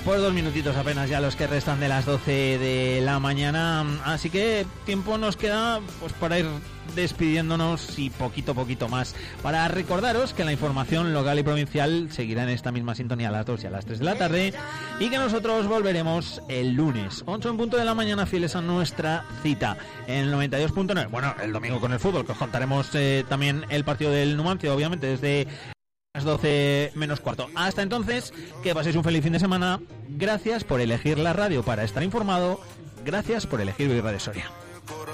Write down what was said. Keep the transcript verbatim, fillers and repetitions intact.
Pues dos minutitos apenas ya los que restan de las doce de la mañana, así que tiempo nos queda pues para ir despidiéndonos y poquito a poquito más, para recordaros que la información local y provincial seguirá en esta misma sintonía a las dos y a las tres de la tarde, y que nosotros volveremos el lunes ocho en punto de la mañana, fieles a nuestra cita en el noventa y dos punto nueve. Bueno, el domingo con el fútbol, que os contaremos eh, también el partido del Numancia, obviamente desde las doce menos cuarto. Hasta entonces, que paséis un feliz fin de semana. Gracias por elegir la radio para estar informado. Gracias por elegir Vive Radio Soria.